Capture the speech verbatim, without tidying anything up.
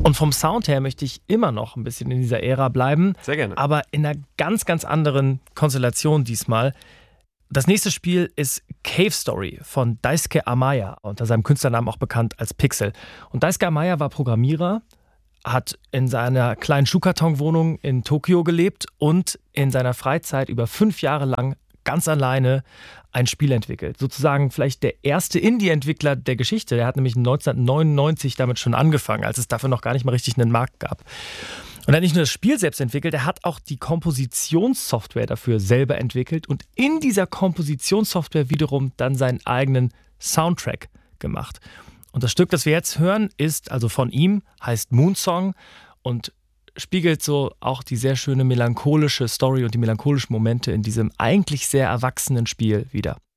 Und vom Sound her möchte ich immer noch ein bisschen in dieser Ära bleiben. Sehr gerne. Aber in einer ganz, ganz anderen Konstellation diesmal. Das nächste Spiel ist Cave Story von Daisuke Amaya, unter seinem Künstlernamen auch bekannt als Pixel. Und Daisuke Amaya war Programmierer, hat in seiner kleinen Schuhkartonwohnung in Tokio gelebt und in seiner Freizeit über fünf Jahre lang ganz alleine ein Spiel entwickelt. Sozusagen vielleicht der erste Indie-Entwickler der Geschichte. Der hat nämlich neunzehnhundertneunundneunzig damit schon angefangen, als es dafür noch gar nicht mal richtig einen Markt gab. Und er hat nicht nur das Spiel selbst entwickelt, er hat auch die Kompositionssoftware dafür selber entwickelt und in dieser Kompositionssoftware wiederum dann seinen eigenen Soundtrack gemacht. Und das Stück, das wir jetzt hören, ist also von ihm, heißt Moonsong und spiegelt so auch die sehr schöne melancholische Story und die melancholischen Momente in diesem eigentlich sehr erwachsenen Spiel wider.